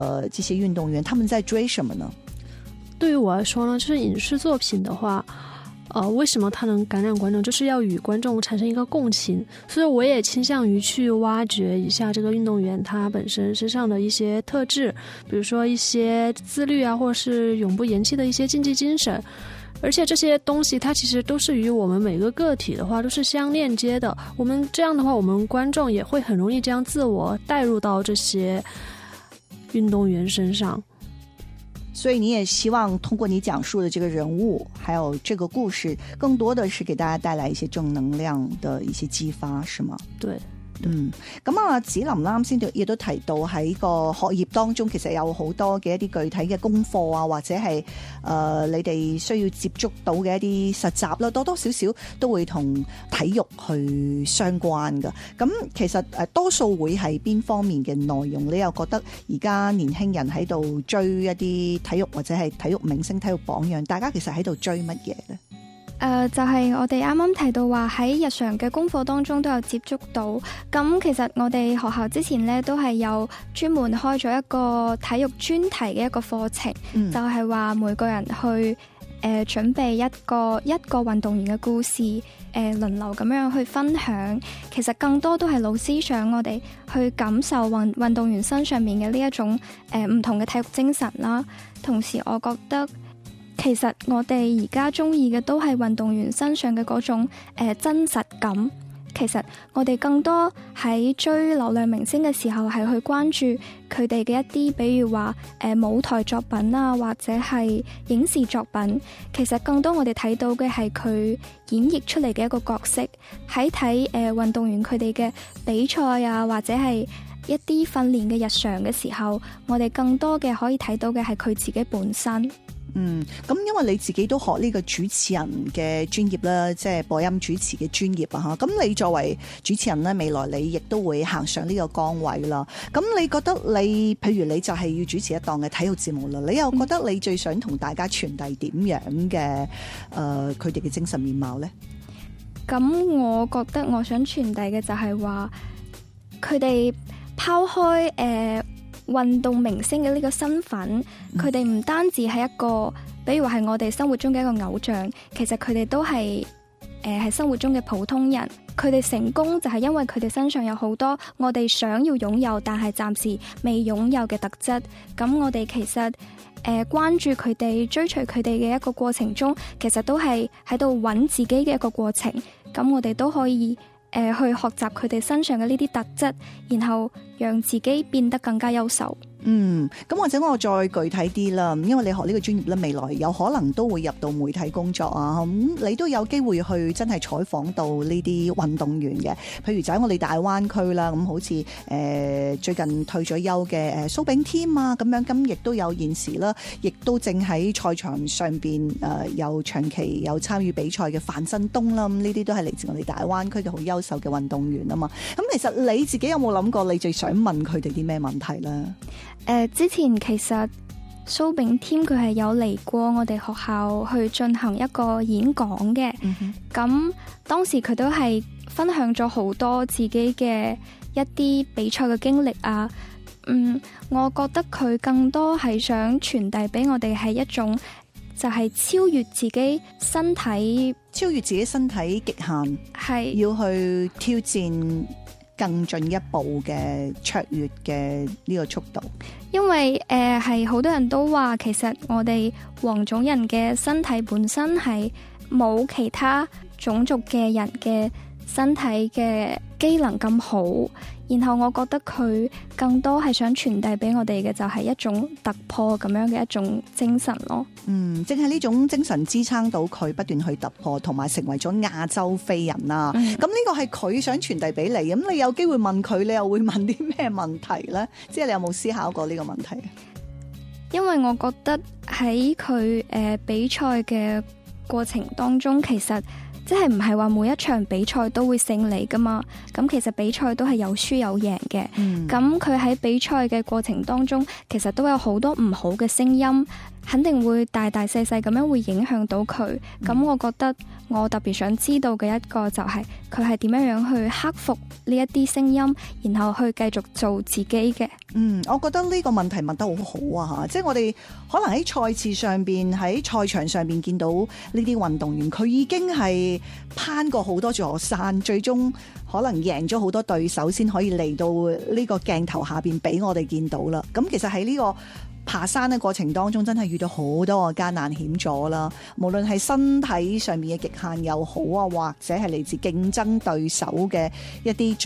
这些运动员他们在追什么呢？ 对于我来说呢，就是影视作品的话为什么它能感染观众，就是要与观众产生一个共情，所以我也倾向于去挖掘一下这个运动员他本身身上的一些特质，比如说一些自律啊，或者是永不言弃的一些竞技精神，而且这些东西它其实都是与我们每个个体的话都是相链接的，我们这样的话我们观众也会很容易将自我带入到这些运动员身上。 所以你也希望通过你讲述的这个人物还有这个故事，更多的是给大家帶來一些正能量的一些激發，是嗎？ 對。 咁啊，子琳啱先亦都提到喺個學業當中其實有好多嘅一啲具體嘅功課啊，或者係你哋需要接觸到嘅一啲實習啦，多多少少都會同體育去相關㗎。咁其實多數會係邊方面嘅內容？你又覺得而家年輕人喺度追一啲體育或者係體育明星、體育榜樣，大家其實喺度追乜嘢呢？ 就係我哋啱啱提到話喺日常嘅功課當中都有接觸到，咁其實我哋學校之前呢都係有專門開咗一個體育專題嘅一個課程，就係話每個人去準備一個運動員嘅故事，輪流咁樣去分享。其實更多都係老師想我哋去感受運動員身上面嘅呢一種唔同嘅體育精神啦。同時我覺得其實我哋而家中意嘅都係運動員身上嘅嗰種真實感。其實我哋更多喺追流量明星嘅時候係去關注佢哋嘅一啲比如話舞台作品啊，或者係影視作品。其實更多我哋睇到嘅係佢演繹出嚟嘅一個角色。喺睇運動員佢哋嘅比賽啊，或者係一啲訓練嘅日常嘅時候，我哋更多嘅可以睇到嘅係佢自己本身。 咁因為你自己都學呢個主持人嘅專業啦，即係播音主持嘅專業啊，咁你作為主持人呢，未來你亦都會行上呢個崗位啦。咁你覺得譬如你就係要主持一檔嘅體育節目啦，你又覺得你最想同大家傳遞點樣嘅佢哋嘅精神面貌呢？ 咁我覺得我想傳遞嘅就係話佢哋拋開運動明星嘅呢個身份，佢哋唔單止係一個比如話係我哋生活中嘅一個偶像，其實佢哋都係生活中嘅普通人。佢哋成功就係因為佢哋身上有好多我哋想要擁有但係暫時未擁有嘅特質。咁我哋其實關注佢哋、追隨佢哋嘅一個過程中，其實都係喺度揾自己嘅一個過程。咁我哋都可以去學習佢哋身上嘅呢啲特質，然後讓自己變得更加優秀。 咁或者我再具體啲啦，因為你學呢個專業咧，未來有可能都會入到媒體工作啊，咁你都有機會去真係採訪到呢啲運動員嘅，譬如就喺我哋大灣區啦，咁好似最近退咗休嘅蘇炳添啊咁樣，咁亦都有現時啦，亦都正喺賽場上邊有長期有參與比賽嘅范振東啦，咁呢啲都係嚟自我哋大灣區嘅好優秀嘅運動員啊嘛。咁其實你自己有冇諗過你最想問佢哋啲咩問題咧？ 之前其實蘇炳添佢係有嚟過我哋學校去進行一個演講嘅，咁當時佢都係分享咗好多自己嘅一啲比賽嘅經歷啊。我覺得佢更多係想傳遞俾我哋係一種就係超越自己身體極限，係要去挑戰更進一步嘅卓越嘅呢個速度。因為係好多人都話其實我哋黃種人嘅身體本身係冇其他種族嘅人嘅身體嘅機能咁好，然後我覺得佢更多係想傳遞俾我哋嘅就係一種突破咁樣嘅一種精神咯。 正係呢種精神支撐到佢不斷去突破，同埋成為咗亞洲飛人啦。咁呢個係佢想傳遞俾你，咁你有機會問佢，你又會問啲咩問題呢？即係你有冇思考過呢個問題？ 因為我覺得喺佢比賽嘅過程當中，其實即係唔係話每一場比賽都會勝利噶嘛？咁其實比賽都係有輸有贏嘅。咁佢喺比賽嘅過程當中，其實都有好多唔好嘅聲音，肯定會大大細細咁樣會影響到佢。咁我覺得我特別想知道嘅一個就係佢係點樣樣去克服呢一啲聲音，然後去繼續做自己嘅。 我覺得呢個問題問得好好啊！即係我哋可能喺賽事上邊、喺賽場上邊見到呢啲運動員，佢已經係攀過好多座山，最終可能贏咗好多對手，先可以嚟到呢個鏡頭下邊俾我哋見到啦。咁其實喺呢個爬山嘅過程當中，真係遇到好多個艱難險阻啦。無論係身體上面嘅極限又好啊，或者係嚟自競爭對手嘅一啲